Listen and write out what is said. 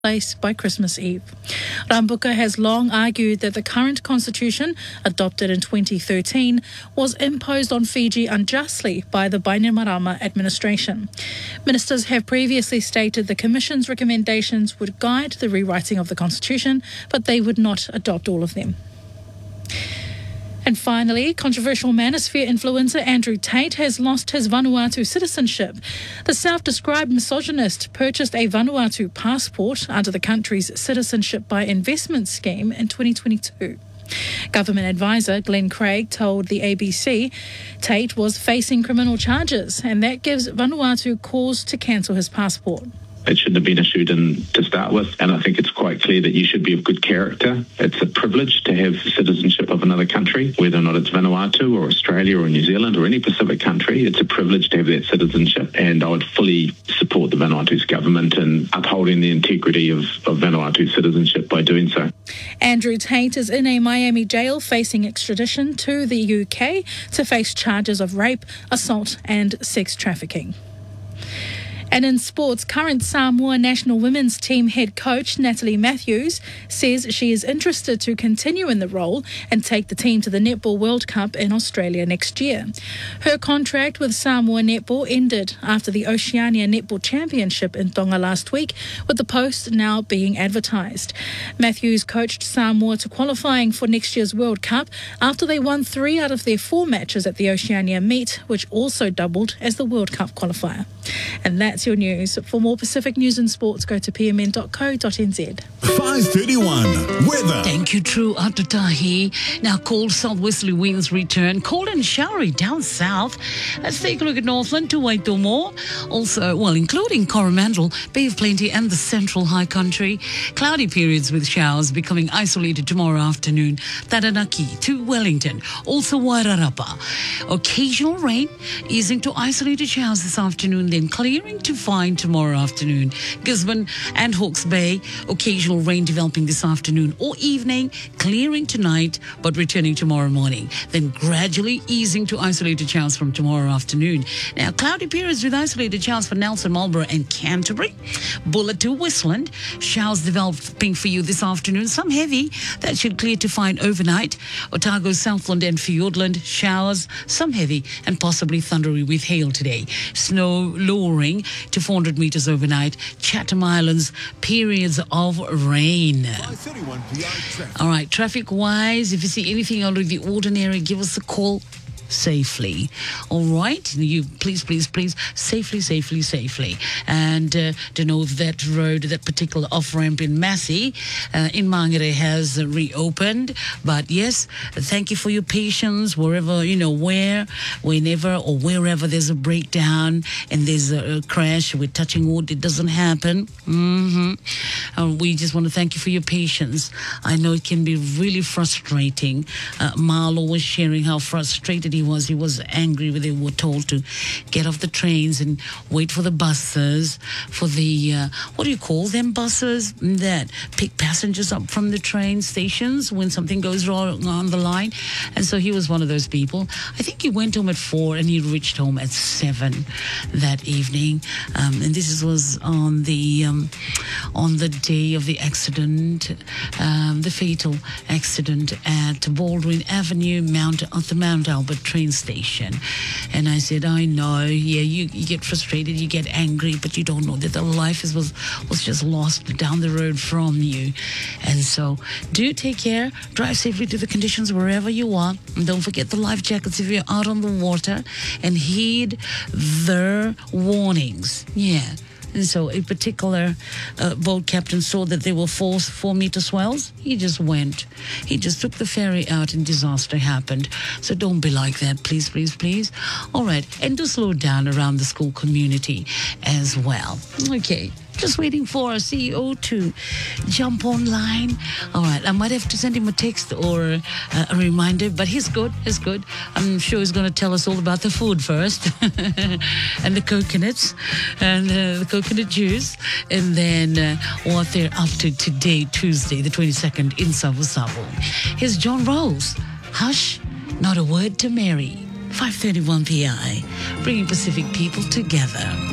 place by Christmas Eve. Rambuka has long argued that the current constitution, adopted in 2013, was imposed on Fiji unjustly by the Bainimarama administration. Ministers have previously stated the Commission's recommendations would guide the rewriting of the constitution, but they would not adopt all of them. And finally, controversial manosphere influencer Andrew Tate has lost his Vanuatu citizenship. The self-described misogynist purchased a Vanuatu passport under the country's citizenship by investment scheme in 2022. Government advisor Glenn Craig told the ABC Tate was facing criminal charges, and that gives Vanuatu cause to cancel his passport. It shouldn't have been issued to start with, and I think it's quite clear that you should be of good character. It's a privilege to have citizenship of another country, whether or not it's Vanuatu or Australia or New Zealand or any Pacific country. It's a privilege to have that citizenship, and I would fully support the Vanuatu's government in upholding the integrity of Vanuatu's citizenship by doing so. Andrew Tate is in a Miami jail facing extradition to the UK to face charges of rape, assault and sex trafficking. And in sports, current Samoa national women's team head coach Natalie Matthews says she is interested to continue in the role and take the team to the Netball World Cup in Australia next year. Her contract with Samoa Netball ended after the Oceania Netball Championship in Tonga last week, with the post now being advertised. Matthews coached Samoa to qualifying for next year's World Cup after they won 3 out of their 4 matches at the Oceania meet, which also doubled as the World Cup qualifier. And that's your news. For more Pacific news and sports, go to pmn.co.nz. 5:31 weather. Thank you, True Atutahi. Now, cold southwesterly winds return. Cold and showery down south. Let's take a look at Northland to Waitomo. Also, including Coromandel, Bay of Plenty and the central high country. Cloudy periods with showers becoming isolated tomorrow afternoon. Taranaki to Wellington. Also Wairarapa. Occasional rain easing to isolated showers this afternoon, then clearing to fine tomorrow afternoon. Gisborne and Hawke's Bay, occasional rain developing this afternoon or evening, clearing tonight but returning tomorrow morning. Then gradually easing to isolated showers from tomorrow afternoon. Now, cloudy periods with isolated showers for Nelson, Marlborough and Canterbury. Bulla to Whistland, showers developing for you this afternoon. Some heavy, that should clear to fine overnight. Otago, Southland and Fiordland, showers, some heavy and possibly thundery with hail today. Snow lowering to 400 metres overnight. Chatham Islands, periods of rain. All right, traffic-wise, if you see anything out of the ordinary, give us a call. Safely. All right? You please, safely. And to know if that road, that particular off-ramp in Massey, in Mangere has reopened. But yes, thank you for your patience wherever, whenever or wherever there's a breakdown and there's a crash. We're touching wood, it doesn't happen. We just want to thank you for your patience. I know it can be really frustrating. Marlo was sharing how frustrated he was angry when they were told to get off the trains and wait for the buses, for the, what do you call them, buses that pick passengers up from the train stations when something goes wrong on the line. And so he was one of those people. I think he went home at 4 and he reached home at 7 that evening. And this was on the day of the accident, the fatal accident at Baldwin Avenue, at the Mount Albert train station. And I said, I know, you get frustrated, you get angry, but you don't know that the life was just lost down the road from you. And so do take care, drive safely to the conditions wherever you are, and don't forget the life jackets if you're out on the water, and heed their warnings. Yeah. And so a particular boat captain saw that there were 4-meter swells. He just went. He just took the ferry out and disaster happened. So don't be like that, please. All right. And do slow down around the school community as well. Okay. Just waiting for our CEO to jump online. All right, I might have to send him a text or a reminder, but he's good. I'm sure he's going to tell us all about the food first and the coconuts and the coconut juice, and then what they're up to today, Tuesday, the 22nd in Savo. Here's John Rose. Hush, not a word to Mary. 5:31 PI, bringing Pacific people together.